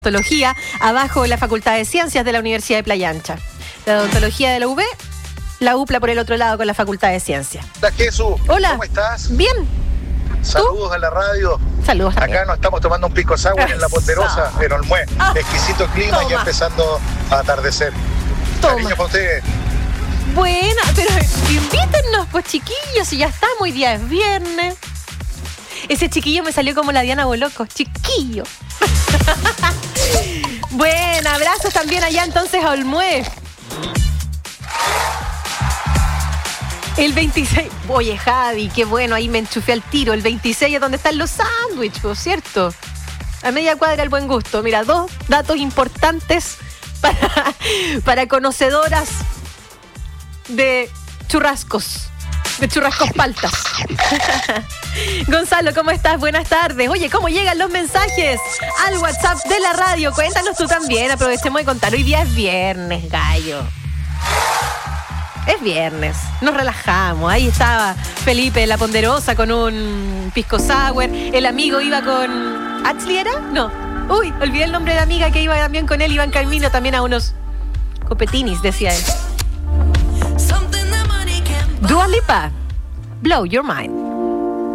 Odontología, abajo en la Facultad de Ciencias de la Universidad de Playa Ancha. La odontología de la UB, la UPLA por el otro lado con la Facultad de Ciencias. Hola, Jesús. Hola. ¿Cómo estás? Bien. Saludos a la radio. Saludos también. Acá nos estamos tomando un pisco sour en La Ponderosa, en Olmué. Exquisito clima, Toma. ya empezando a atardecer. Toma. Cariño para ustedes. Bueno, pero invítennos, pues chiquillos, y ya estamos, hoy día es viernes. Ese chiquillo me salió como la Diana Boloco, chiquillo. Bueno, abrazos también allá entonces a Olmué. El 26, oye Javi, qué bueno, ahí me enchufé al tiro. El 26 es donde están los sándwiches, ¿cierto? A media cuadra el buen gusto. Mira, 2 datos importantes para conocedoras de churrascos paltas. Gonzalo, ¿cómo estás? Buenas tardes. Oye, ¿cómo llegan los mensajes al WhatsApp de la radio? Cuéntanos tú también, aprovechemos de contar. Hoy día es viernes, gallo. Es viernes, nos relajamos. Ahí estaba Felipe La Ponderosa con un pisco sour. El amigo iba con... ¿Axli era? No. Uy, olvidé el nombre de la amiga que iba también con él. Iba en camino también a unos copetinis, decía él. Dua Lipa, Blow Your Mind.